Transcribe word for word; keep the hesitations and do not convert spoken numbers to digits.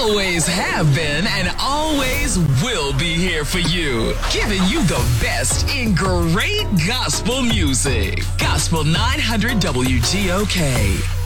always have been and always will be here for you, giving you the best in great gospel music. Gospel nine hundred W G O K.